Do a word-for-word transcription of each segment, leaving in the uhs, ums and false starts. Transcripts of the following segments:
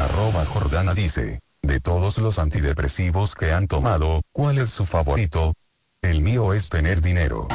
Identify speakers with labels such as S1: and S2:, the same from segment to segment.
S1: Arroba Jordana dice, de todos los antidepresivos que han tomado, ¿cuál es su favorito? El mío es tener dinero.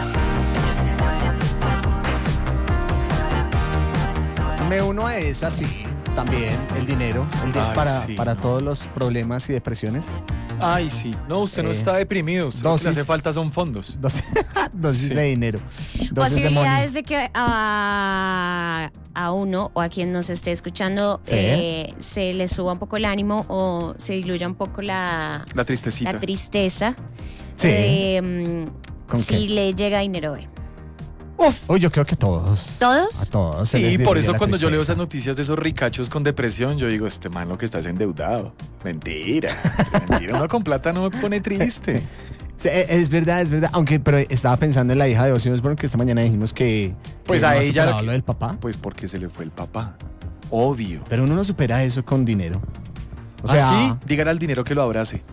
S2: Me uno a esa, sí, también, el dinero, el dinero
S3: Ay,
S2: para,
S3: sí,
S2: para
S3: no.
S2: todos los problemas y depresiones.
S3: Ay, sí. No, usted no
S2: Eh,
S3: está deprimido. Usted lo que le hace
S2: dosis-
S3: falta son fondos.
S2: Dosis, dosis
S3: Sí.
S2: de dinero. Dosis de money.
S4: Posibilidades de que a, a uno o a quien nos esté escuchando
S2: Sí.
S4: eh, se le suba un poco el ánimo o se diluya un poco la,
S3: La tristecita.
S4: la tristeza.
S2: Sí.
S4: Eh, mm,
S2: ¿Con
S4: si
S2: qué?
S4: le llega dinero hoy.
S2: Uy, yo creo que todos. A
S4: ¿Todos?
S2: todos. se
S3: Sí,
S2: les
S3: por
S2: diluye
S3: eso
S2: la
S3: cuando yo leo
S2: tristeza.
S3: esas noticias de esos ricachos con depresión, yo digo, este man lo que está es endeudado. Mentira. Mentira. Uno con plata no me pone triste.
S2: Sí, es verdad, es verdad. Aunque, pero estaba pensando en la hija de Ozzy Osbourne, que esta mañana dijimos que.
S3: Pues
S2: que
S3: a
S2: no ha
S3: ella
S2: superado
S3: lo que-
S2: lo del papá.
S3: Pues porque se le fue el papá. Obvio.
S2: Pero uno no supera eso con dinero. O sea,
S3: ¿Ah, sí? Dígale al dinero que lo abrace.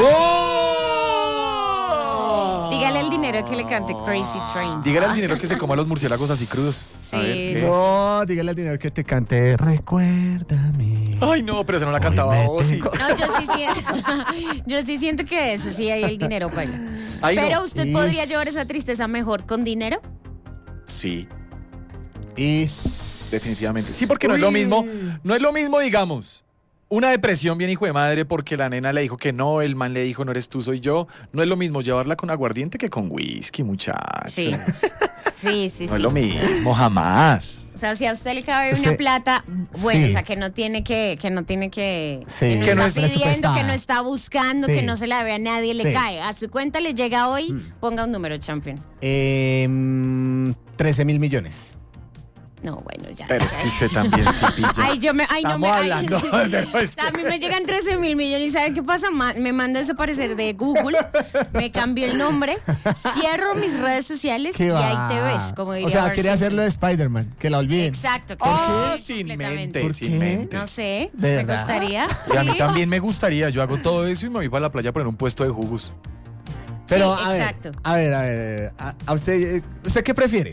S4: Dígale al dinero que le cante Crazy Train.
S3: Dígale al dinero que se coma los murciélagos así crudos.
S4: Sí,
S3: A ver,
S4: sí,
S3: ¿qué?
S4: sí.
S2: no, dígale al dinero que te cante. Recuérdame.
S3: Ay, no, pero esa no la cantaba
S2: Hoy me
S3: Ozzy.
S2: tengo-
S4: No, yo sí siento, yo sí siento que eso sí hay el dinero para.
S3: Ay, no.
S4: Pero usted
S2: Ish.
S4: podría llevar esa tristeza mejor con dinero.
S3: Sí,
S2: Y...
S3: definitivamente. Sí, porque no es lo
S2: Uy.
S3: mismo, no es lo mismo, digamos, una depresión bien hijo de madre porque la nena le dijo que no, el man le dijo no eres tú, soy yo. No es lo mismo llevarla con aguardiente que con whisky, muchachos.
S4: Sí. Sí, sí,
S3: No
S4: sí.
S3: es lo mismo, jamás.
S4: O sea, si a usted le cabe
S2: Sí.
S4: una plata, bueno,
S2: Sí.
S4: o sea, que no tiene que, que no tiene que,
S2: Sí.
S4: que no
S3: Que no
S4: está
S3: es
S4: pidiendo,
S2: presupuestada.
S4: que no está buscando,
S2: Sí.
S4: que no se la ve a nadie, le
S2: Sí.
S4: cae. A su cuenta le llega hoy, ponga un número, champion.
S2: Eh, trece mil millones.
S4: No, bueno, ya.
S3: Pero es que usted también se pilla.
S4: Ay, yo me, ay, no
S3: Estamos
S4: me, ay,
S3: hablando
S4: sí.
S3: de lo es que-
S4: A mí me llegan trece mil millones y ¿saben qué pasa? Ma- me manda a desaparecer de Google, me cambió el nombre, cierro mis redes sociales
S2: ¿Qué
S4: y
S2: va?
S4: ahí te ves, como diría
S2: O sea,
S4: Bart
S2: quiere
S4: Simpson.
S2: hacerlo de Spider-Man, que la olviden.
S4: Exacto. que
S3: Oh,
S4: sí,
S3: sin
S4: completamente.
S3: mente,
S2: ¿Por
S3: sin
S2: qué?
S3: mente.
S4: No sé,
S2: ¿De
S4: me
S2: verdad?
S4: gustaría.
S3: Y a mí
S4: Sí.
S3: también me gustaría, yo hago todo eso y me voy para la playa a poner un puesto de jugos.
S2: Pero,
S4: Sí,
S2: a ver,
S4: exacto.
S2: a ver, a ver, a, a usted, eh, ¿usted qué prefiere?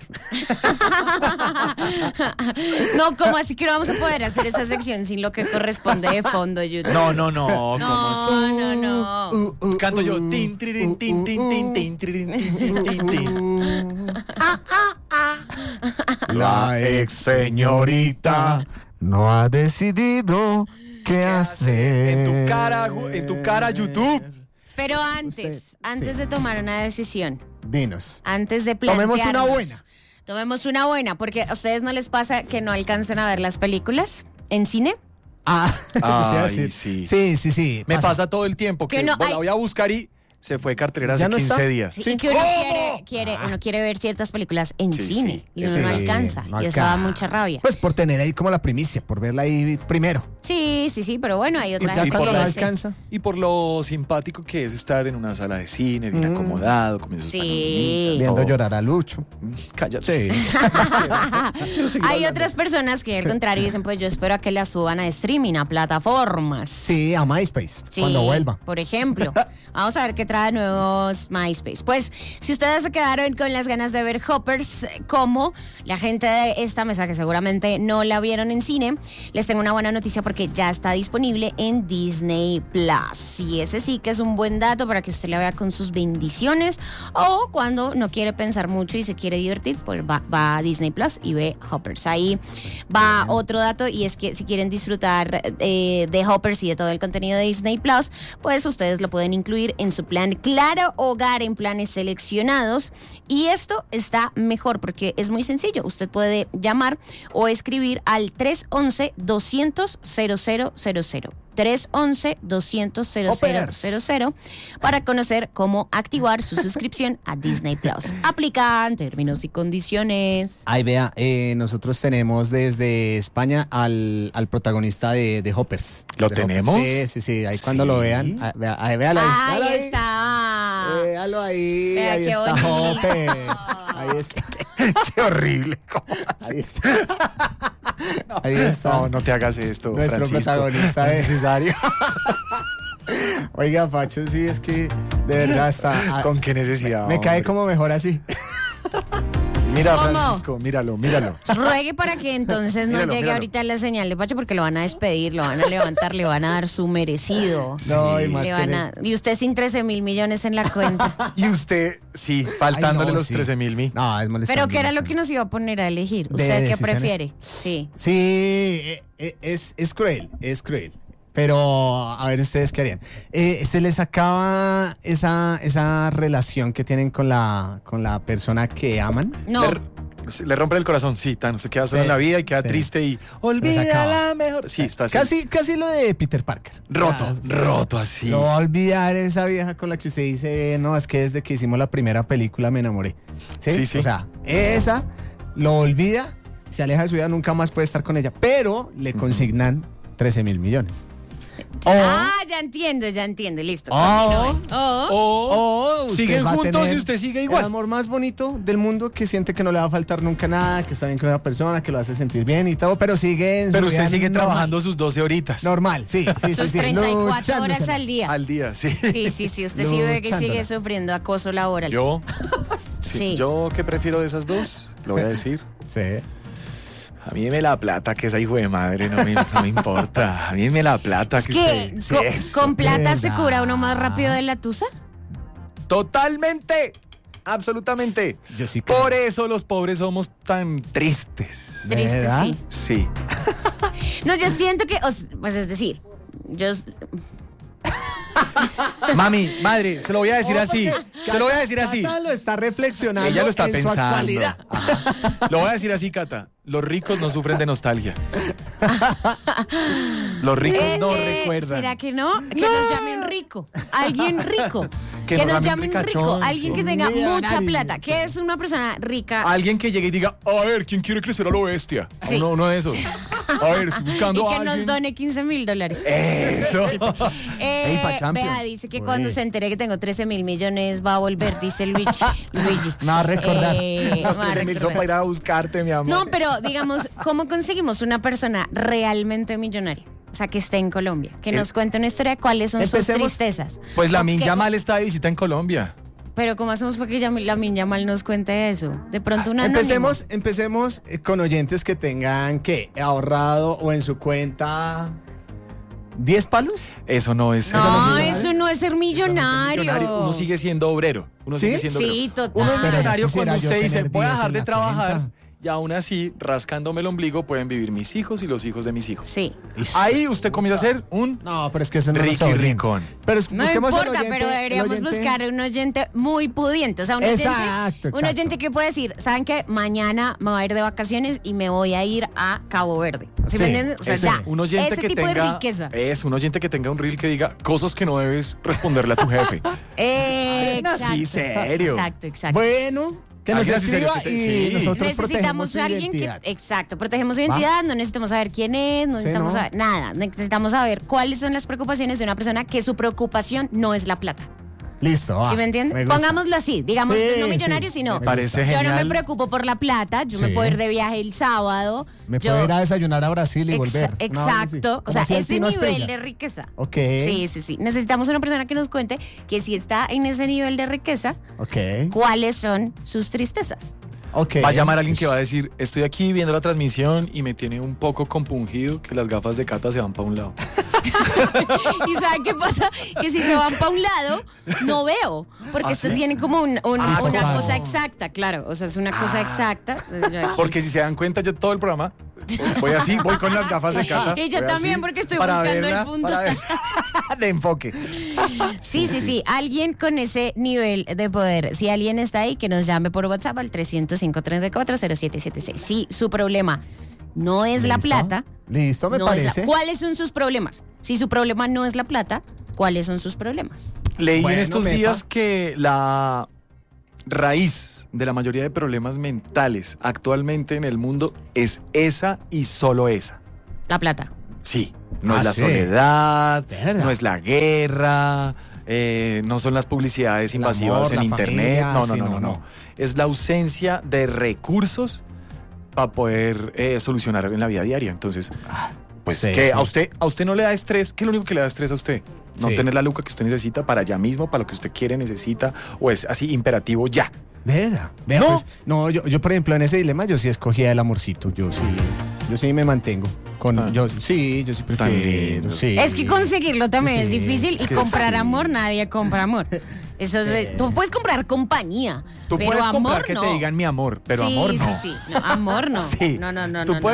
S4: No, ¿cómo así que no vamos a poder hacer esa sección sin lo que corresponde de fondo, YouTube?
S3: No, no, no, ¿cómo así?
S4: No, no, no.
S2: Uh, uh,
S3: Canto yo.
S2: uh,
S3: Tin, tiririn, tin, tin, tin, tin, tiririn, tin, tin, tin, tin.
S2: La ex señorita no ha decidido qué hacer.
S3: En tu cara, gu- en tu cara, YouTube.
S4: Pero antes,
S2: Usted,
S4: antes
S2: sí.
S4: de tomar una decisión,
S2: Dinos.
S4: antes de
S2: Tomemos
S4: plantearnos.
S2: una buena.
S4: Tomemos una buena, porque a ustedes no les pasa que no alcancen a ver las películas en cine.
S2: Ah,
S3: Ay,
S2: quisiera decir.
S3: sí.
S2: Sí, sí, sí.
S3: Me pasa todo el tiempo que
S4: Que no
S3: la
S4: hay-
S3: voy a buscar y se fue de cartelera
S2: ¿Ya
S3: hace
S2: no
S3: quince
S2: está?
S3: días.
S4: Sí, y que uno
S3: ¿Cómo?
S4: quiere, quiere, uno quiere ver ciertas películas en
S3: Sí,
S4: cine
S3: sí,
S4: y
S3: eso
S4: uno no
S2: Sí,
S4: alcanza.
S2: no
S4: y eso da
S2: alcanza.
S4: mucha rabia.
S2: Pues por tener ahí como la primicia, por verla ahí primero.
S4: Sí, sí, sí, pero bueno, hay
S2: Y
S4: otra
S2: ya
S4: gente
S2: cuando
S4: que
S2: no
S4: dice-
S2: alcanza.
S3: Y por lo simpático que es estar en una sala de cine, bien
S2: Mm.
S3: acomodado, comiendo sus
S4: Sí.
S3: palomitas,
S2: Viendo
S3: todo.
S2: llorar a Lucho.
S3: Cállate.
S2: Sí.
S3: Quiero seguir
S4: Hay
S3: hablando.
S4: otras personas que al contrario dicen, pues yo espero a que las suban a streaming, a plataformas.
S2: Sí, a MySpace.
S4: Sí,
S2: Cuando vuelva.
S4: por ejemplo. Vamos a ver qué trae nuevos MySpace. Pues, si ustedes se quedaron con las ganas de ver Hoppers, como la gente de esta mesa que seguramente no la vieron en cine, les tengo una buena noticia porque ya está disponible en Disney Plus. Y ese sí que es un buen dato para que usted la vea con sus bendiciones o cuando no quiere pensar mucho y se quiere divertir, pues va, va a Disney Plus y ve Hoppers. Ahí va otro dato y es que si quieren disfrutar eh, de Hoppers y de todo el contenido de Disney Plus, pues ustedes lo pueden incluir en su plan Claro Hogar en planes seleccionados. Y esto está mejor porque es muy sencillo. Usted puede llamar o escribir al tres once, doscientos, cero cero cero cero. tres once, doscientos, cero cero cero cero para conocer cómo activar su suscripción a Disney Plus. Aplican términos y condiciones.
S2: Ay, vea, eh, nosotros tenemos desde España al, al protagonista de, de Hoppers.
S3: ¿Lo
S2: De
S3: tenemos?
S2: Hoppers. Sí, sí, sí. Ahí cuando
S3: ¿Sí?
S2: lo vean. ah, vea, ahí, véalo ahí.
S4: Ahí
S2: véalo ahí.
S4: está.
S2: Véalo ahí.
S4: Vea,
S2: ahí
S4: qué
S2: está
S4: bonito.
S2: Hoppers. Ahí está.
S3: Qué horrible.
S2: Ahí está. Ahí está.
S3: No, no te hagas esto,
S2: Nuestro
S3: Francisco.
S2: protagonista
S3: No
S2: es-
S3: es necesario.
S2: Oiga, Pacho, sí, es que de verdad está. ah,
S3: ¿Con qué necesidad?
S2: me cae
S3: hombre?
S2: como mejor así.
S3: Mira,
S4: ¿Cómo?
S3: Francisco, míralo, míralo.
S4: Ruegue para que entonces no
S3: Míralo,
S4: llegue
S3: míralo.
S4: ahorita la señal de Pacho porque lo van a despedir, lo van a levantar, le van a dar su merecido.
S2: No, y más
S4: Le
S2: que
S4: van
S2: le-
S4: a- y usted sin trece mil millones en la cuenta.
S3: Y usted, sí, faltándole
S2: Ay, no,
S3: los
S2: sí.
S3: trece mil mi.
S2: No, es molestante.
S4: Pero ¿qué era lo que nos iba a poner a elegir?
S2: ¿De
S4: ¿Usted qué
S2: decisiones?
S4: prefiere? Sí.
S2: Sí, eh, eh, es, es cruel, es cruel. Pero, a ver, ¿ustedes qué harían? Eh, ¿Se les acaba esa, esa relación que tienen con la, con la persona que aman?
S4: No.
S3: Le, le rompe el corazón, sí, tan, se queda solo
S2: Sí,
S3: en la vida y queda
S2: sí.
S3: triste y
S2: acaba.
S3: olvídala mejor. Sí, está así.
S2: Casi, casi lo de Peter Parker.
S3: roto,
S2: Ya,
S3: roto así.
S2: No va a olvidar esa vieja con la que usted dice, no, es que desde que hicimos la primera película me enamoré. Sí,
S3: Sí, sí.
S2: O sea, esa lo olvida, se aleja de su vida, nunca más puede estar con ella, pero le consignan trece mil millones. O,
S4: Ah, ya entiendo, ya entiendo, listo.
S2: Oh.
S4: continúe. Oh.
S3: O
S2: o usted
S3: siguen
S2: va a
S3: juntos
S2: tener
S3: y usted sigue
S2: el
S3: igual.
S2: amor más bonito del mundo, que siente que no le va a faltar nunca nada, que está bien con esa persona, que lo hace sentir bien y todo, pero sigue en su
S3: Pero usted
S2: vida
S3: sigue
S2: normal.
S3: trabajando sus doce horitas.
S2: Normal, sí, sí, sí.
S4: Sus
S2: sí,
S4: treinta y cuatro
S2: luchándosela.
S4: horas al día.
S3: Al día, sí.
S4: Sí, sí, sí, usted sí ve que sigue
S2: Luchándola.
S4: sufriendo acoso laboral.
S3: Yo, sí,
S4: Sí.
S3: yo qué prefiero de esas dos, lo voy a decir.
S2: Sí.
S3: A mí me la plata, que esa hijo de madre, no me, no me importa. A mí me la plata,
S4: Es
S3: que
S4: que
S3: usted... sí,
S4: con,
S3: eso.
S4: con plata se
S2: Verdad.
S4: cura uno más rápido de la tusa.
S3: Totalmente, absolutamente.
S2: Yo sí creo.
S3: Por eso los pobres somos tan tristes.
S4: Triste,
S2: ¿Verdad?
S4: sí.
S3: Sí.
S4: No, yo siento que, o- pues es decir, yo
S3: Mami, madre, se lo voy a decir
S2: Oh,
S3: así.
S2: porque
S3: Se lo voy a decir
S2: Cata
S3: así.
S2: lo está reflexionando.
S3: Ella lo está
S2: en su
S3: pensando.
S2: actualidad.
S3: Ajá. Lo voy a decir así, Cata. Los ricos no sufren de nostalgia. Los ricos
S4: Eh,
S3: no
S4: eh,
S3: recuerdan.
S4: ¿Será que no? Que nos llamen rico. Alguien rico.
S3: Que
S4: Que,
S3: nos
S4: nos
S3: llamen
S4: llamen rico.
S3: ricachón,
S4: Alguien
S3: sí.
S4: que tenga
S2: Millonario,
S4: mucha plata.
S2: sí.
S4: Que es una persona rica.
S3: Alguien que llegue y diga, a ver, ¿quién quiere crecer a lo bestia?
S4: Sí.
S3: Uno, uno de esos. A ver, estoy
S4: Y
S3: buscando a
S4: que nos
S3: alguien.
S4: done quince mil dólares.
S3: Eso.
S4: Eh,
S3: Ey, pa' Champions.
S4: vea, dice que
S2: Uy.
S4: cuando se entere que tengo trece mil millones va a volver, dice Luigi. Luigi.
S2: Me va a recordar.
S4: Eh,
S3: Los
S4: me va a
S3: trece mil son
S4: recordar.
S3: para ir a buscarte, mi amor.
S4: No, pero digamos, ¿cómo conseguimos una persona realmente millonaria? O sea, que esté en Colombia. Que nos
S3: Eh,
S4: cuente una historia de cuáles son sus
S2: empecemos-
S4: tristezas.
S3: Pues la
S4: ¿O
S3: Min
S4: qué-
S3: Yamal está de visita en Colombia.
S4: Pero ¿cómo hacemos para que Yam- la Yamal nos cuente eso? De pronto una
S2: Empecemos, empecemos eh, con oyentes que tengan, ¿qué? Ahorrado o en su cuenta diez palos.
S3: Eso no es.
S4: No,
S3: eso no es
S4: eso no es ser
S3: Eso no es ser
S4: millonario.
S3: millonario. Uno sigue siendo obrero. Uno
S2: ¿Sí?
S3: sigue siendo
S4: Sí,
S3: obrero.
S4: total.
S3: Uno es
S4: Pero
S3: millonario
S2: quisiera
S3: cuando
S2: yo
S3: usted dice,
S2: tener
S3: voy a
S2: diez
S3: dejar
S2: en
S3: de
S2: la
S3: trabajar.
S2: cuenta.
S3: Y aún así, rascándome el ombligo, pueden vivir mis hijos y los hijos de mis hijos.
S4: Sí.
S3: Ahí usted comienza a ser un
S2: No, pero es que eso no
S3: Ricky
S2: lo sabe bien.
S3: Ricón.
S2: Pero es-
S4: No
S2: busquemos el
S4: importa,
S2: oyente-
S4: pero
S2: el
S4: deberíamos
S2: oyente-
S4: buscar un oyente muy pudiente. O sea, un
S2: Exacto,
S4: oyente, un
S2: exacto.
S4: oyente que puede decir, ¿saben qué? Mañana me voy a ir de vacaciones y me voy a ir a Cabo Verde. ¿Sí,
S2: Sí,
S4: me entiendes? O sea,
S3: Ese,
S4: ya.
S3: un oyente
S4: ese
S3: que
S4: tipo de
S3: tenga
S4: riqueza.
S3: es un oyente que tenga un reel que diga cosas que no debes responderle a tu jefe.
S4: Eh,
S3: Ay,
S4: exacto.
S3: sí, serio.
S4: Exacto, exacto.
S2: Bueno, que nos
S3: Alguien así serio
S2: escriba
S3: que te-
S2: y
S3: sí.
S2: nosotros
S4: Necesitamos
S2: protegemos su
S4: a alguien
S2: identidad.
S4: que. Exacto, protegemos su identidad, no necesitamos saber quién es, no necesitamos
S2: ¿no?
S4: saber nada. Necesitamos saber cuáles son las preocupaciones de una persona que su preocupación no es la plata.
S2: Listo, va.
S4: ¿Sí me entiende?
S2: gusta.
S4: Pongámoslo así, digamos,
S2: Sí,
S4: no millonario,
S2: sí,
S4: sino.
S2: me
S3: Parece
S4: Yo no me
S3: genial.
S4: preocupo por la plata, yo me
S2: Sí.
S4: puedo ir de viaje el sábado.
S2: Me
S4: yo-
S2: puedo ir a desayunar a Brasil y
S4: Exa-
S2: volver. No,
S4: Exacto,
S2: sí.
S4: o sea,
S2: Como si el
S4: ese
S2: Tino
S4: nivel
S2: Asprilla.
S4: de riqueza.
S2: Ok.
S4: Sí, sí, sí. Necesitamos una persona que nos cuente que si está en ese nivel de riqueza,
S2: Ok.
S4: cuáles son sus tristezas.
S2: Ok.
S3: Va a llamar a alguien que va a decir, estoy aquí viendo la transmisión y me tiene un poco compungido que las gafas de Cata se van para un lado.
S4: ¿Y saben qué pasa? Que si se van para un lado, no veo. Porque
S3: ¿Ah,
S4: esto
S3: sí?
S4: tiene como un- un-
S2: Ah,
S4: una
S2: claro.
S4: cosa exacta, claro. O sea, es una cosa exacta. Yo aquí-
S3: Porque si se dan cuenta, yo todo el programa voy así, voy con las gafas de Cata.
S4: Y yo
S3: voy
S4: también,
S3: así,
S4: porque estoy
S3: para
S4: buscando el
S3: verla,
S4: punto.
S3: para ver- de enfoque.
S4: Sí, sí, sí. Alguien con ese nivel de poder. Si alguien está ahí, que nos llame por WhatsApp al trescientos cinco, treinta y cuatro, cero siete siete seis. Si su problema no es la
S2: ¿Listo?
S4: plata,
S2: Listo, me
S4: no es la-
S2: parece.
S4: ¿cuáles son sus problemas? Si su problema no es la plata, ¿cuáles son sus problemas?
S3: Leí
S2: Bueno,
S3: en estos
S2: mepa.
S3: días que la raíz de la mayoría de problemas mentales actualmente en el mundo es esa y solo esa.
S4: La plata.
S3: Sí, no
S2: Ah,
S3: es la
S2: sí.
S3: soledad,
S2: ¿De verdad?
S3: no es la guerra, eh, no son las publicidades
S2: El
S3: invasivas
S2: amor,
S3: en
S2: la
S3: internet.
S2: familia,
S3: no, no,
S2: sí,
S3: no,
S2: no,
S3: no,
S2: no.
S3: no. Es la ausencia de recursos para poder eh, solucionar en la vida diaria. Entonces, pues
S2: sí,
S3: que
S2: sí.
S3: a usted a usted no le da estrés. ¿Qué es lo único que le da estrés a usted? No
S2: Sí.
S3: tener la luca que usted necesita para allá mismo, para lo que usted quiere, necesita, o es así imperativo ya.
S2: ¿Verdad? Vea,
S3: No.
S2: pues, no, yo, yo por ejemplo en ese dilema yo sí escogía el amorcito, yo sí, yo sí me mantengo. Con,
S3: Ah.
S2: yo sí, yo sí
S3: Tan
S2: prefiero.
S3: lindo.
S2: Sí.
S4: Es que conseguirlo también es
S2: Sí,
S4: difícil
S3: es
S4: y
S3: que
S4: comprar
S3: sí.
S4: amor, nadie compra amor. Eso es,
S2: Eh.
S4: tú puedes comprar compañía,
S3: Tú
S4: pero
S3: puedes
S4: amor
S3: comprar que
S4: no.
S3: te digan mi amor, pero
S4: sí,
S3: amor
S4: sí,
S3: no.
S4: sí, no, amor no.
S3: Sí.
S4: No, no, no,
S3: Tú
S4: no,
S3: puedes